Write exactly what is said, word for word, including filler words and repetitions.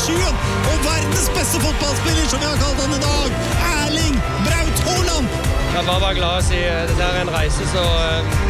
skyen, og verdens beste fotballspiller, som vi har kalt han i dag, Erling Braut Haaland. Jeg bare var glad å si, det er en reise, så